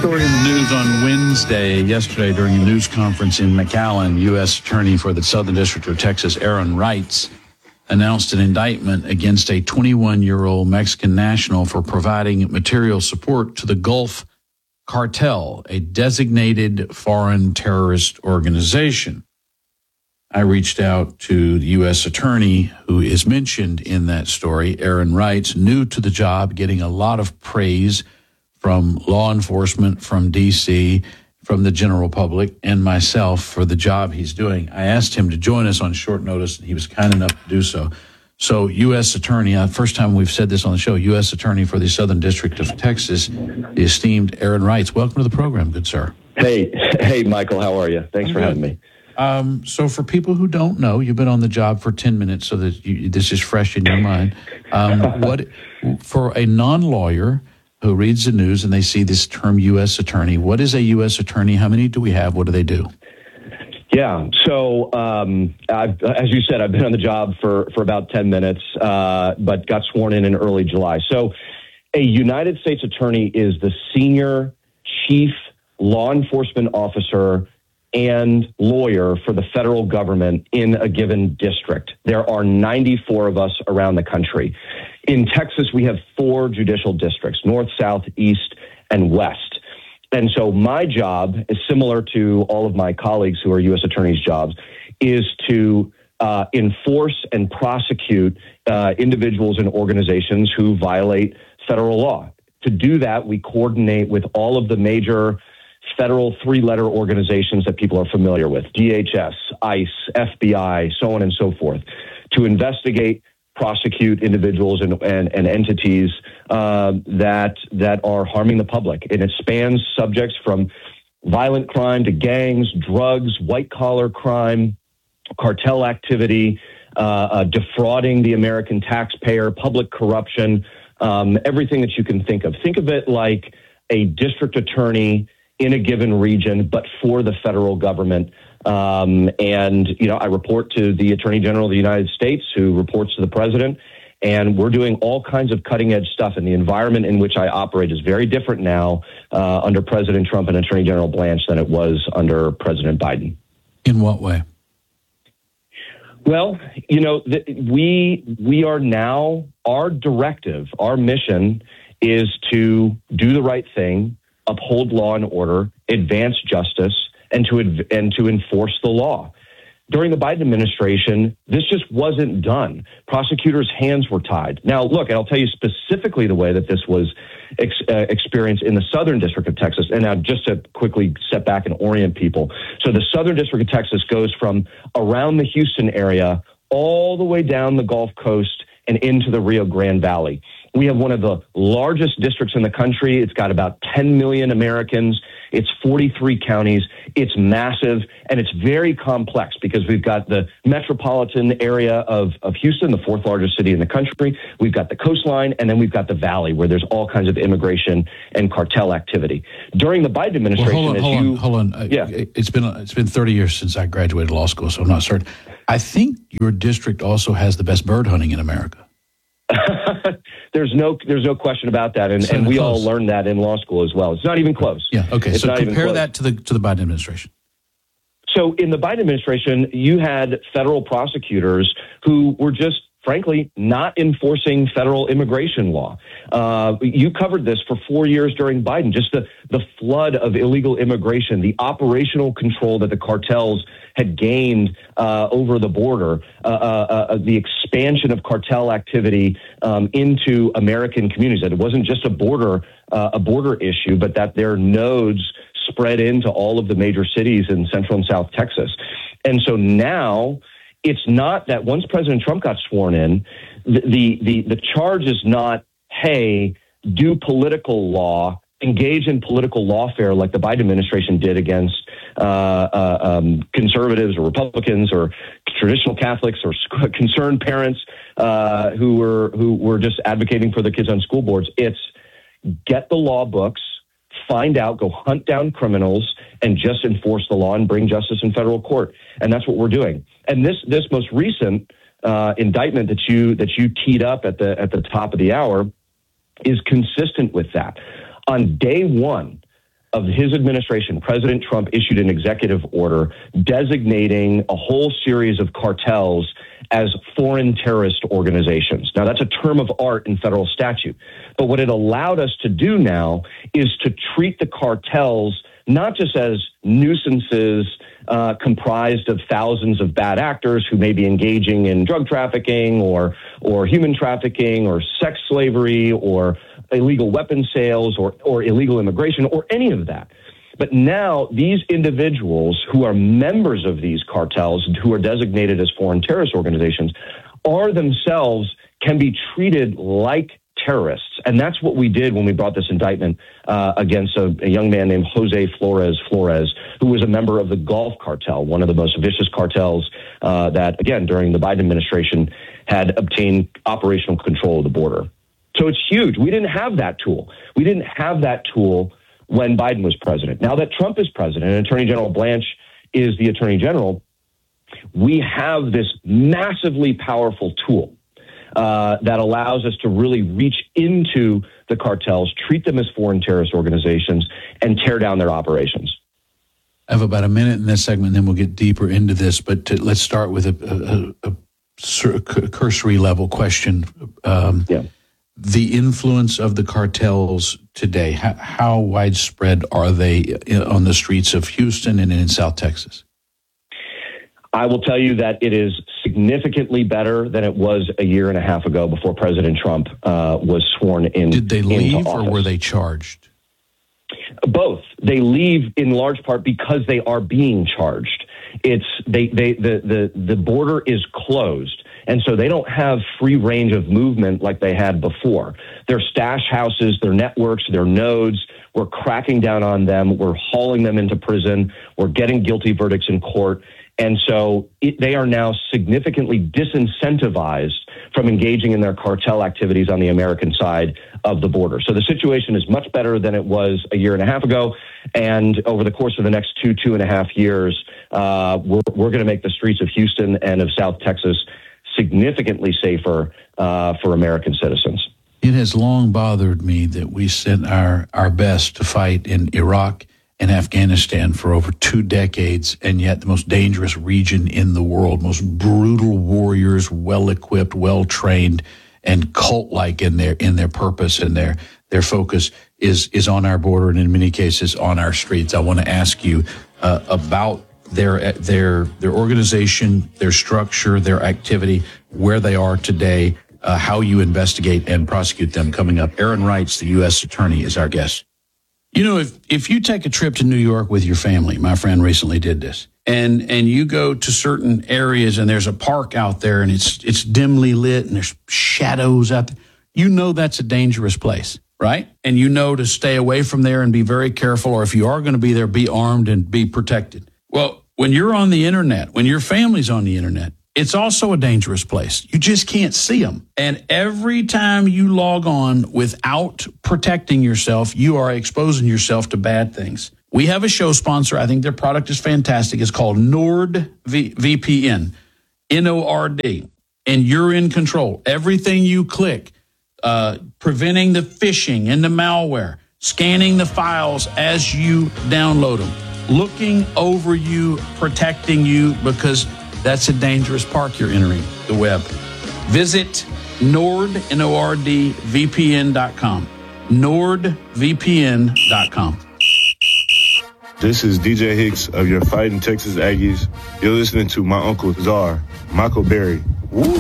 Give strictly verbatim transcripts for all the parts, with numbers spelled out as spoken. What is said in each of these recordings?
story in the news on Wednesday, yesterday during a news conference in McAllen, U S Attorney for the Southern District of Texas, Aaron Reitz, announced an indictment against a twenty-one-year-old Mexican national for providing material support to the Gulf Cartel, a designated foreign terrorist organization. I reached out to the U S attorney who is mentioned in that story, Aaron Reitz, new to the job, getting a lot of praise from law enforcement, from D C, from the general public, and myself for the job he's doing. I asked him to join us on short notice, and he was kind enough to do so. So, U S Attorney, uh, first time we've said this on the show, U S Attorney for the Southern District of Texas, the esteemed Aaron Reitz. Welcome to the program, good sir. Hey, hey, Michael, how are you? Thanks I'm for good. having me. Um, so for people who don't know, you've been on the job for ten minutes, so that you, this is fresh in your mind. Um, what for a non-lawyer who reads the news and they see this term U S Attorney, what is a U S Attorney? How many do we have? What do they do? Yeah, so um, I've, as you said, I've been on the job for, for about ten minutes, uh, but got sworn in in early July. So a United States Attorney is the senior chief law enforcement officer and lawyer for the federal government in a given district. There are ninety-four of us around the country. In Texas, we have four judicial districts, north, south, east, and west. And so my job is similar to all of my colleagues who are U S attorneys' jobs, is to uh, enforce and prosecute uh, individuals and organizations who violate federal law. To do that, we coordinate with all of the major federal three-letter organizations that people are familiar with, D H S, ICE, F B I, so on and so forth, to investigate, prosecute individuals and, and, and entities uh, that that are harming the public. And it spans subjects from violent crime to gangs, drugs, white-collar crime, cartel activity, uh, uh, defrauding the American taxpayer, public corruption, um, everything that you can think of. Think of it like a district attorney in a given region, but for the federal government. Um, and, you know, I report to the Attorney General of the United States, who reports to the president, and we're doing all kinds of cutting edge stuff. And the environment in which I operate is very different now uh, under President Trump and Attorney General Blanche than it was under President Biden. In what way? Well, you know, the, we we are now, our directive, our mission is to do the right thing, uphold law and order, advance justice, and to and to enforce the law. During the Biden administration, this just wasn't done. Prosecutors' hands were tied. Now, look, and I'll tell you specifically the way that this was ex- uh, experienced in the Southern District of Texas. And now just to quickly step back and orient people. So the Southern District of Texas goes from around the Houston area all the way down the Gulf Coast and into the Rio Grande Valley. We have one of the largest districts in the country. It's got about ten million Americans. It's forty-three counties. It's massive, and it's very complex because we've got the metropolitan area of, of Houston, the fourth largest city in the country. We've got the coastline, and then we've got the valley where there's all kinds of immigration and cartel activity. During the Biden administration, well, hold on, as hold you, on, hold on. Yeah. It's been it's been thirty years since I graduated law school, so I'm not certain. I think your district also has the best bird hunting in America. There's no there's no question about that, and, and we close. all learned that in law school as well. It's not even close. Yeah, okay. It's so compare that to the to the Biden administration. So in the Biden administration, you had federal prosecutors who were just, frankly, not enforcing federal immigration law. Uh, you covered this for four years during Biden, just the, the flood of illegal immigration, the operational control that the cartels had gained uh, over the border, uh, uh, uh, the expansion of cartel activity um, into American communities. That it wasn't just a border uh, a border issue, but that their nodes spread into all of the major cities in Central and South Texas. And so now it's not that once President Trump got sworn in, the the the, the charge is not, hey, do political law, engage in political lawfare like the Biden administration did against uh, uh, um, conservatives or Republicans or traditional Catholics or sc- concerned parents uh, who were who were just advocating for their kids on school boards. It's get the law books, find out, go hunt down criminals, and just enforce the law and bring justice in federal court. And that's what we're doing. And this this most recent uh, indictment that you that you teed up at the at the top of the hour is consistent with that. On day one, of his administration, President Trump issued an executive order designating a whole series of cartels as foreign terrorist organizations. Now, that's a term of art in federal statute. But what it allowed us to do now is to treat the cartels not just as nuisances uh, comprised of thousands of bad actors who may be engaging in drug trafficking or or human trafficking or sex slavery or illegal weapon sales or, or illegal immigration or any of that. But now these individuals who are members of these cartels, who are designated as foreign terrorist organizations, are themselves can be treated like terrorists. And that's what we did when we brought this indictment uh, against a, a young man named Jose Flores Flores, who was a member of the Gulf Cartel, one of the most vicious cartels uh, that, again, during the Biden administration had obtained operational control of the border. So it's huge. We didn't have that tool. We didn't have that tool when Biden was president. Now that Trump is president and Attorney General Blanche is the Attorney General, we have this massively powerful tool uh, that allows us to really reach into the cartels, treat them as foreign terrorist organizations, and tear down their operations. I have about a minute in this segment, and then we'll get deeper into this. But to, let's start with a, a, a, a cursory level question. Um, yeah. The influence of the cartels today, how, how widespread are they on the streets of Houston and in South Texas? I will tell you that it is significantly better than it was a year and a half ago before President Trump uh, was sworn in. Did they leave or were they charged? Both. They leave in large part because they are being charged. It's they, they the, the, the border is closed. And so they don't have free range of movement like they had before. Their stash houses, their networks, their nodes, we're cracking down on them. We're hauling them into prison. We're getting guilty verdicts in court. And so it, they are now significantly disincentivized from engaging in their cartel activities on the American side of the border. So the situation is much better than it was a year and a half ago. And over the course of the next two, two and a half years, uh, we're, we're going to make the streets of Houston and of South Texas significantly safer uh, for American citizens. It has long bothered me that we sent our, our best to fight in Iraq and Afghanistan for over two decades, and yet the most dangerous region in the world, most brutal warriors, well-equipped, well-trained, and cult-like in their in their purpose and their their focus is is on our border and in many cases on our streets. I want to ask you uh, about their their their organization, their structure, their activity, where they are today, uh, how you investigate and prosecute them. Coming up, Aaron Wrights, the U S Attorney, is our guest. You know, if if you take a trip to New York with your family, my friend recently did this, and and you go to certain areas and there's a park out there and it's it's dimly lit and there's shadows out there, you know that's a dangerous place, right? And you know to stay away from there and be very careful, or if you are going to be there, be armed and be protected. Well, when you're on the internet, when your family's on the internet, it's also a dangerous place. You just can't see them. And every time you log on without protecting yourself, you are exposing yourself to bad things. We have a show sponsor. I think their product is fantastic. It's called NordVPN, N O R D. And you're in control. Everything you click, uh, preventing the phishing and the malware, scanning the files as you download them, looking over you, protecting you, because that's a dangerous park you're entering, the web. Visit Nord, N O R D, V P N dot com. Nord V P N dot com. This is D J Hicks of your Fighting Texas Aggies. You're listening to my Uncle Czar, Michael Berry. Woo!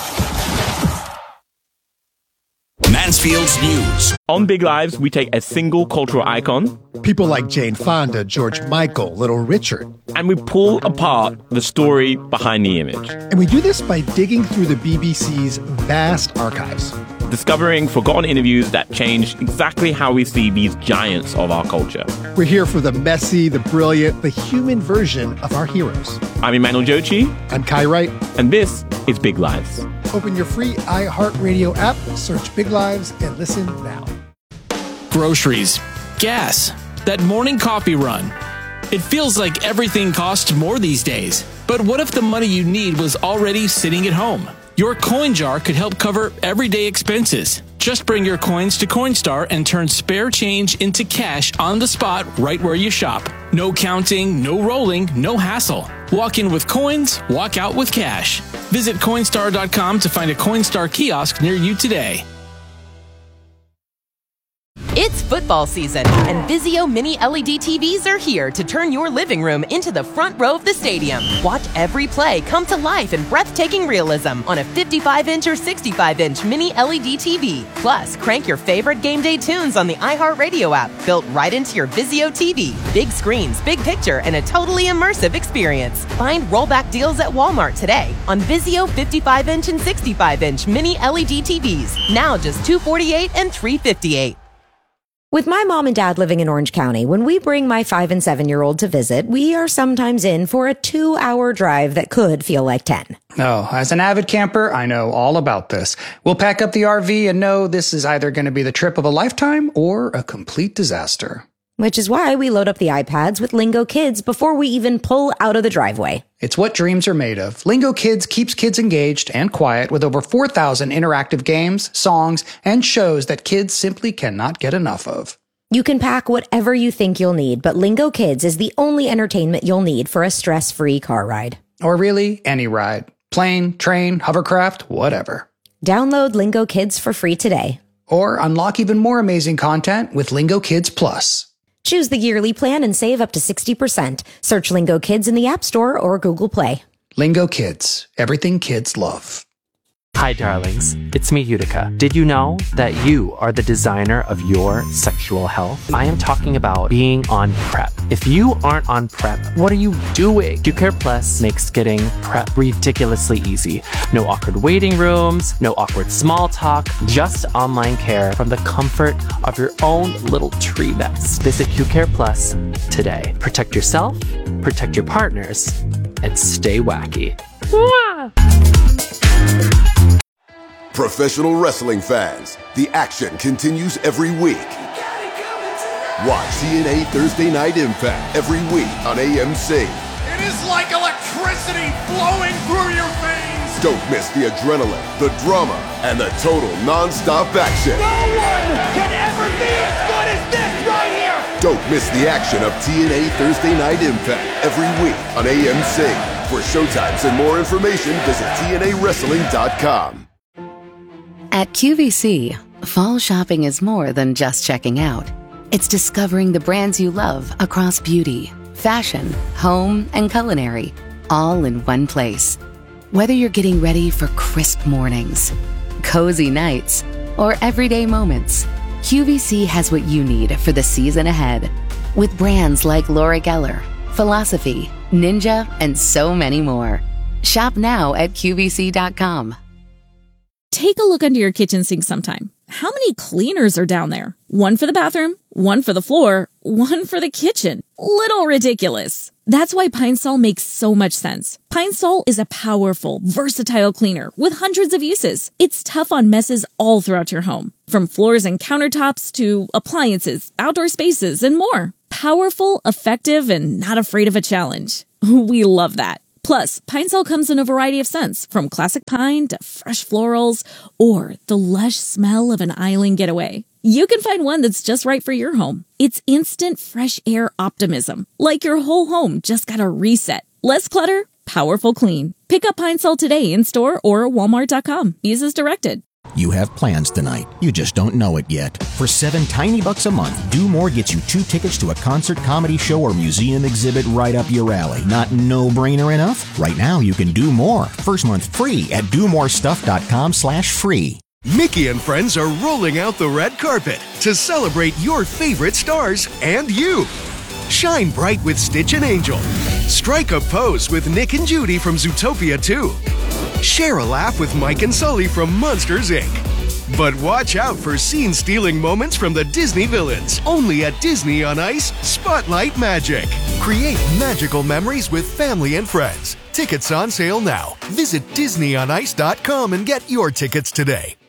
Mansfield's News. On Big Lives, we take a single cultural icon, people like Jane Fonda, George Michael, Little Richard, and we pull apart the story behind the image. And we do this by digging through the B B C's vast archives, discovering forgotten interviews that changed exactly how we see these giants of our culture. We're here for the messy, the brilliant, the human version of our heroes. I'm Emmanuel Jochi. I'm Kai Wright. And this is Big Lives. Open your free iHeartRadio app, search Big Lives, and listen now. Groceries, gas, that morning coffee run. It feels like everything costs more these days. But what if the money you need was already sitting at home? Your coin jar could help cover everyday expenses. Just bring your coins to Coinstar and turn spare change into cash on the spot right where you shop. No counting, no rolling, no hassle. Walk in with coins, walk out with cash. Visit Coinstar dot com to find a Coinstar kiosk near you today. It's football season, and Vizio Mini L E D T Vs are here to turn your living room into the front row of the stadium. Watch every play come to life in breathtaking realism on a fifty-five inch or sixty-five inch Mini L E D T V. Plus, crank your favorite game day tunes on the iHeartRadio app, built right into your Vizio T V. Big screens, big picture, and a totally immersive experience. Find rollback deals at Walmart today on Vizio fifty-five inch and sixty-five inch Mini L E D T Vs. Now just two hundred forty-eight dollars and three hundred fifty-eight dollars. With my mom and dad living in Orange County, when we bring my five and seven year old to visit, we are sometimes in for a two hour drive that could feel like ten. Oh, as an avid camper, I know all about this. We'll pack up the R V and know this is either going to be the trip of a lifetime or a complete disaster. Which is why we load up the iPads with Lingo Kids before we even pull out of the driveway. It's what dreams are made of. Lingo Kids keeps kids engaged and quiet with over four thousand interactive games, songs, and shows that kids simply cannot get enough of. You can pack whatever you think you'll need, but Lingo Kids is the only entertainment you'll need for a stress-free car ride. Or really, any ride. Plane, train, hovercraft, whatever. Download Lingo Kids for free today. Or unlock even more amazing content with Lingo Kids Plus. Choose the yearly plan and save up to sixty percent. Search Lingo Kids in the App Store or Google Play. Lingo Kids. Everything kids love. Hi, darlings. It's me, Utica. Did you know that you are the designer of your sexual health? I am talking about being on PrEP. If you aren't on PrEP, what are you doing? QCare Plus makes getting PrEP ridiculously easy. No awkward waiting rooms, no awkward small talk, just online care from the comfort of your own little tree nest. Visit QCare Plus today. Protect yourself, protect your partners, and stay wacky. Mwah! Professional wrestling fans, the action continues every week. Watch T N A Thursday Night Impact every week on A M C. It is like electricity flowing through your veins. Don't miss the adrenaline, the drama, and the total non-stop action. No one can ever be as good as this right here. Don't miss the action of T N A Thursday Night Impact every week on A M C. For showtimes and more information, visit T N A wrestling dot com. At Q V C, fall shopping is more than just checking out. It's discovering the brands you love across beauty, fashion, home, and culinary, all in one place. Whether you're getting ready for crisp mornings, cozy nights, or everyday moments, Q V C has what you need for the season ahead. With brands like Laura Geller, Philosophy, Ninja, and so many more. Shop now at Q V C dot com. Take a look under your kitchen sink sometime. How many cleaners are down there? One for the bathroom, one for the floor, one for the kitchen. Little ridiculous. That's why Pine Sol makes so much sense. Pine Sol is a powerful, versatile cleaner with hundreds of uses. It's tough on messes all throughout your home, from floors and countertops to appliances, outdoor spaces, and more. Powerful, effective, and not afraid of a challenge. We love that. Plus, Pine Sol comes in a variety of scents, from classic pine to fresh florals, or the lush smell of an island getaway. You can find one that's just right for your home. It's instant fresh air optimism, like your whole home just got a reset. Less clutter, powerful clean. Pick up Pine Sol today in store or walmart dot com. Use as directed. You have plans tonight. You just don't know it yet. For seven tiny bucks a month, Do More gets you two tickets to a concert, comedy show, or museum exhibit right up your alley. Not no-brainer enough? Right now, you can do more. First month free at do more stuff dot com slash free. Mickey and friends are rolling out the red carpet to celebrate your favorite stars and you. Shine bright with Stitch and Angel. Strike a pose with Nick and Judy from Zootopia two. Share a laugh with Mike and Sully from Monsters, Incorporated. But watch out for scene-stealing moments from the Disney villains. Only at Disney on Ice, Spotlight Magic. Create magical memories with family and friends. Tickets on sale now. Visit disney on ice dot com and get your tickets today.